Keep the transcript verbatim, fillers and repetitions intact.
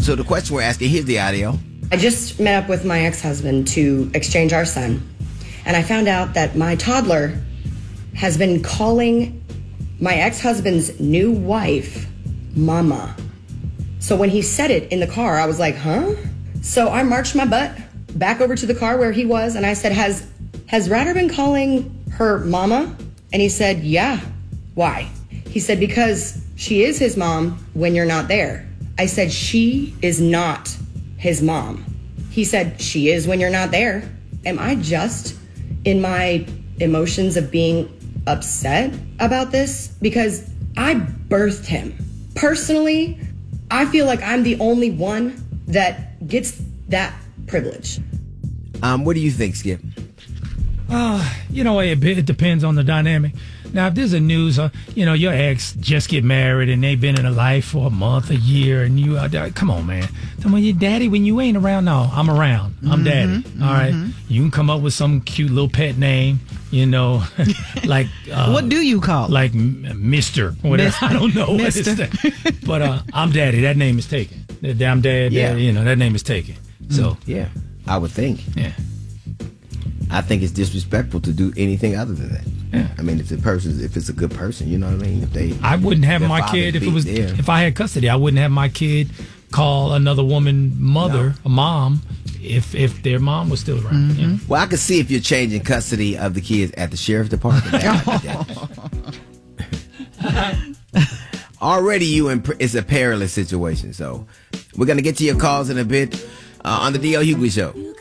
So the question we're asking, here's the audio. I just met up with my ex-husband to exchange our son, and I found out that my toddler has been calling my ex-husband's new wife Mama. So when he said it in the car, I was like, huh? So I marched my butt back over to the car where he was, and I said, has has Ratter been calling her Mama? And he said, yeah. Why? He said, because she is his mom when you're not there. I said, she is not his mom. He said, she is when you're not there. Am I just in my emotions of being upset about this? Because I birthed him. Personally, I feel like I'm the only one that gets that privilege. Um, what do you think, Skip? Uh, you know, it, it depends on the dynamic. Now, if there's a news, uh, you know, your ex just get married and they've been in a life for a month, a year, and you, uh, come on, man. Tell me, your daddy, when you ain't around, no, I'm around. I'm mm-hmm, daddy. Mm-hmm. All right. You can come up with some cute little pet name, you know, like. Uh, what do you call it? Like Mister Whatever. Mister I don't know. Mister But uh, I'm daddy. That name is taken. I'm dad. Yeah. Daddy, you know, that name is taken. So. Yeah, I would think. Yeah. I think it's disrespectful to do anything other than that. Yeah. I mean, if the person, if it's a good person, you know what I mean. If they, I wouldn't have my kid if it was there. If I had custody. I wouldn't have my kid call another woman mother, no. a mom, if if their mom was still around. Mm-hmm. You know? Well, I could see if you're changing custody of the kids at the sheriff's department. Already, you in, it's a perilous situation. So we're gonna get to your calls in a bit uh, on the D L Hughley Show.